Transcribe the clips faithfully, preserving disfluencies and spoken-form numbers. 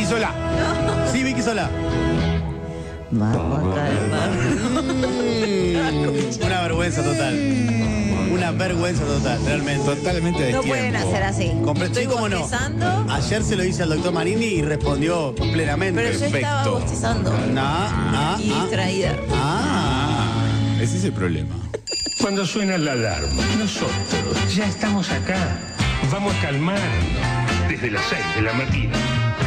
Vicky Sola. No. Sí, Vicky Sola. Vamos a calmar. Una vergüenza total. Una vergüenza total, realmente. Totalmente de No tiempo. pueden hacer así. Compre- Estoy sí, cómo no. bostezando, Ayer se lo hice al doctor Marini y respondió plenamente. pero yo estaba Perfecto. bostezando Ah, ah, y ah. distraída. Ah. Ah, ese es el problema. Cuando suena la alarma, nosotros ya estamos acá. Vamos a calmarnos desde las seis de la mañana.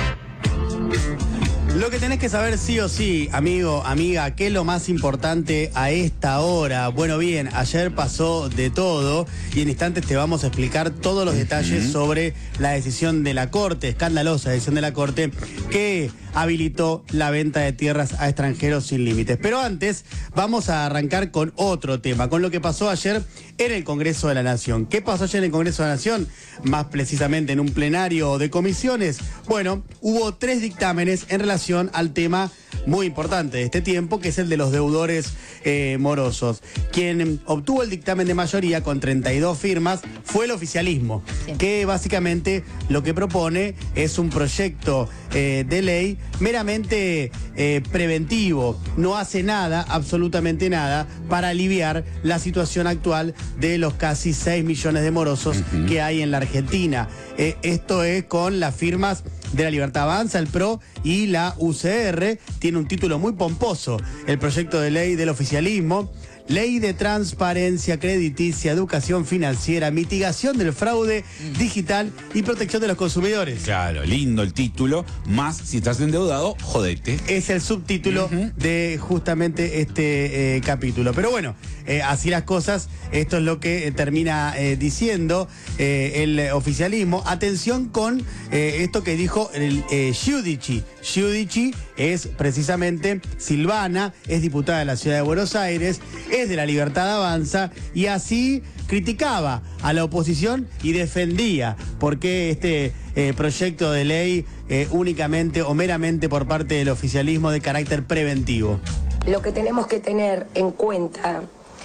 Lo que tenés que saber sí o sí, amigo, amiga, ¿qué es lo más importante a esta hora? Bueno, bien, ayer pasó de todo y en instantes te vamos a explicar todos los detalles Uh-huh. sobre la decisión de la Corte, escandalosa decisión de la Corte, que habilitó la venta de tierras a extranjeros sin límites. Pero antes, vamos a arrancar con otro tema, con lo que pasó ayer en el Congreso de la Nación. ¿Qué pasó ayer en el Congreso de la Nación? Más precisamente en un plenario de comisiones. Bueno, hubo tres dictámenes en relación al tema muy importante de este tiempo, que es el de los deudores eh, morosos. Quien obtuvo el dictamen de mayoría con treinta y dos firmas fue el oficialismo, Sí. que básicamente lo que propone es un proyecto eh, de ley meramente eh, preventivo. No hace nada, absolutamente nada, para aliviar la situación actual de los casi seis millones de morosos Uh-huh. que hay en la Argentina. Eh, esto es con las firmas de la Libertad Avanza, el P R O y la U C R. Tiene un título muy pomposo, el proyecto de ley del oficialismo. Ley de transparencia crediticia, educación financiera, mitigación del fraude digital y protección de los consumidores. Claro, lindo el título. Más si estás endeudado, jodete. Es el subtítulo Ujú. de justamente este eh, capítulo. Pero bueno, eh, así las cosas, esto es lo que eh, termina eh, diciendo eh, el oficialismo. Atención con eh, esto que dijo el eh, Giudici. Giudici es precisamente Silvana, es diputada de la Ciudad de Buenos Aires, es de la Libertad Avanza y así criticaba a la oposición y defendía por qué este eh, proyecto de ley eh, únicamente o meramente por parte del oficialismo de carácter preventivo. Lo que tenemos que tener en cuenta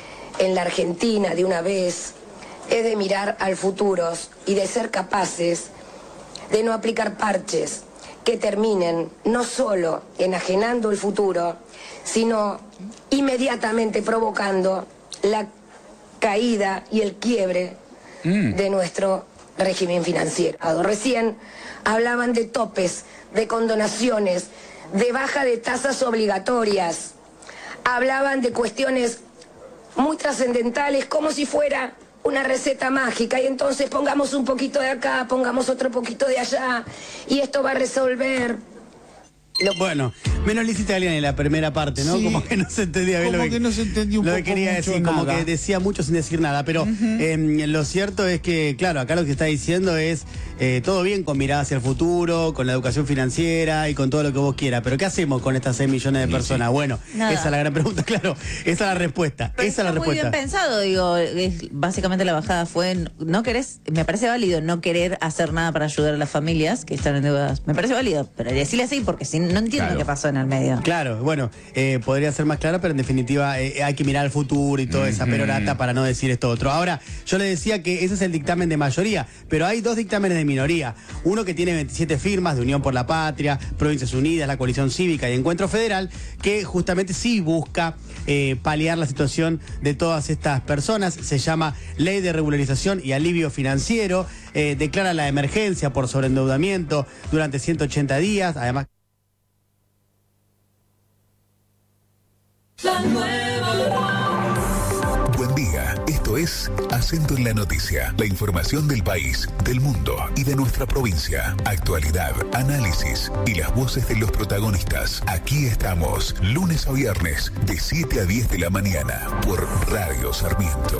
en la Argentina de una vez es de mirar al futuro y de ser capaces de no aplicar parches que terminen no solo enajenando el futuro, sino inmediatamente provocando la caída y el quiebre Mm. de nuestro régimen financiero. Recién hablaban de topes, de condonaciones, de baja de tasas obligatorias. Hablaban de cuestiones muy trascendentales, como si fuera una receta mágica, y entonces pongamos un poquito de acá, pongamos otro poquito de allá, y esto va a resolver. Lo- bueno, menos Lizzie Tagliani en la primera parte, ¿no? Sí. Como que no se entendía bien Como lo que no se entendió un lo que poco quería mucho decir, como nada. que decía mucho sin decir nada. Pero eh, lo cierto es que, claro, acá lo que está diciendo es eh, todo bien con mirada hacia el futuro, con la educación financiera y con todo lo que vos quieras. Pero ¿qué hacemos con estas seis millones de Sí, personas? sí. Bueno, Nada. esa es la gran pregunta, claro. Esa es la respuesta. Pero esa es la está muy respuesta. bien pensado, digo, es- básicamente la bajada fue, no querés, me parece válido no querer hacer nada para ayudar a las familias que están endeudadas. Me parece válido, pero decirle así porque si no entiendo Claro. qué pasó en el medio. Claro, bueno, eh, podría ser más clara, pero en definitiva eh, hay que mirar al futuro y toda esa Ujú. perorata para no decir esto otro. Ahora, yo le decía que ese es el dictamen de mayoría, pero hay dos dictámenes de minoría. Uno que tiene veintisiete firmas de Unión por la Patria, Provincias Unidas, la Coalición Cívica y Encuentro Federal, que justamente sí busca eh, paliar la situación de todas estas personas. Se llama Ley de Regularización y Alivio Financiero, eh, declara la emergencia por sobreendeudamiento durante ciento ochenta días, además... Buen día, esto es Acento en la Noticia, la información del país, del mundo y de nuestra provincia. Actualidad, análisis y las voces de los protagonistas. Aquí estamos, lunes a viernes, de siete a diez de la mañana, por Radio Sarmiento.